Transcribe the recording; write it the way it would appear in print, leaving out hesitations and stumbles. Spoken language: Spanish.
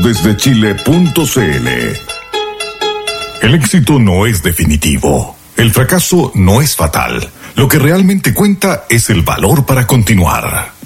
desde Chile.cl. El éxito no es definitivo. El fracaso no es fatal. Lo que realmente cuenta es el valor para continuar.